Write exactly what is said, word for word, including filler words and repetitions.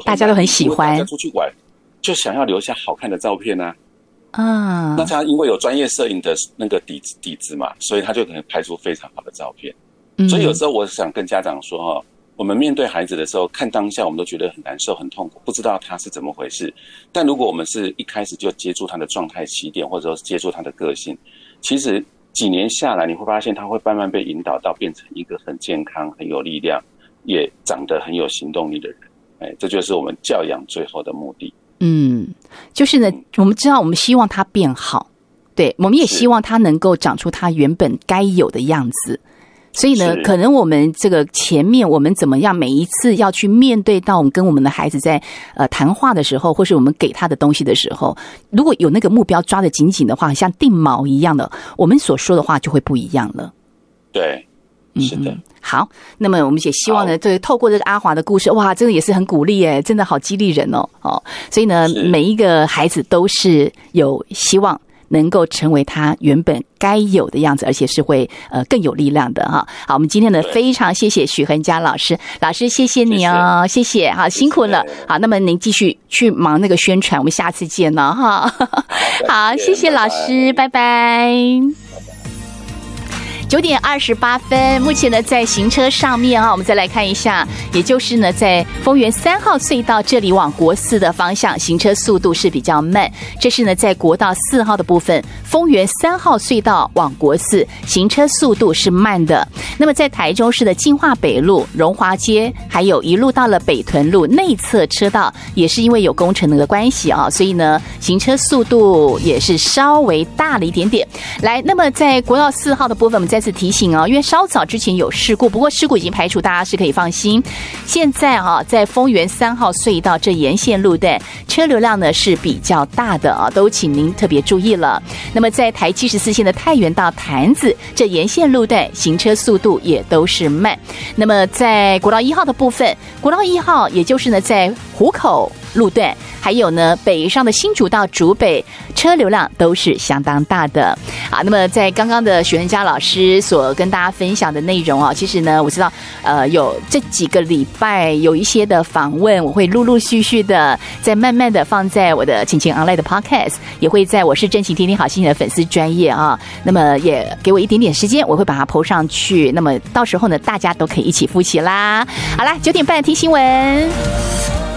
大家都很喜欢， 大家出去玩就想要留下好看的照片啊。 啊， 那他因为有专业摄影的那个底子底子嘛，所以他就可能拍出非常好的照片。嗯、所以有时候我想跟家长说哈，我们面对孩子的时候，看当下我们都觉得很难受、很痛苦，不知道他是怎么回事。但如果我们是一开始就接触他的状态起点，或者说接触他的个性，其实几年下来，你会发现他会慢慢被引导到变成一个很健康、很有力量，也长得很有行动力的人。哎，这就是我们教养最后的目的。 嗯，就是呢，我们知道我们希望他变好，对，我们也希望他能够长出他原本该有的样子。所以呢，可能我们这个前面我们怎么样，每一次要去面对到我们跟我们的孩子在呃谈话的时候，或是我们给他的东西的时候，如果有那个目标抓得紧紧的话，像定锚一样的，我们所说的话就会不一样了。 对，是的。嗯， 好，那么我们也希望呢，这个透过这个阿华的故事，哇，这个也是很鼓励耶，真的好激励人哦，哦，所以呢，每一个孩子都是有希望能够成为他原本该有的样子，而且是会呃更有力量的哈。好，我们今天呢非常谢谢许恒嘉老师，老师谢谢你哦，谢谢，谢谢好，辛苦了。好，那么您继续去忙那个宣传，我们下次见了哈。好，谢谢老师，拜拜。九点二十八分，目前呢在行车上面啊，我们再来看一下，也就是呢在丰原三号隧道这里往国四的方向，行车速度是比较慢。这是呢在国道四号的部分，丰原三号隧道往国四，行车速度是慢的。那么在台中市的进化北路、荣华街，还有一路到了北屯路内侧车道，也是因为有工程的关系啊，所以呢行车速度也是稍微大了一点点。来，那么在国道四号的部分，我们再次提醒哦，因为稍早之前有事故，不过事故已经排除，大家是可以放心。现在啊，在丰原三号隧道这沿线路段，车流量呢是比较大的啊，都请您特别注意了。那么在台七十四线的太原到潭子这沿线路段，行车速度也都是慢。那么在国道一号的部分，国道一号也就是呢在湖口路段，还有呢北上的新竹到竹北，车流量都是相当大的啊。那么在刚刚的许恒嘉老师所跟大家分享的内容啊，其实呢我知道呃有这几个礼拜有一些的访问，我会陆陆续续的再慢慢的放在我的晴晴 online 的 podcast， 也会在我是真情天天好心情的粉丝专页啊。那么也给我一点点时间，我会把它 po 上去。那么到时候呢，大家都可以一起复习啦。好啦，九点半听新闻。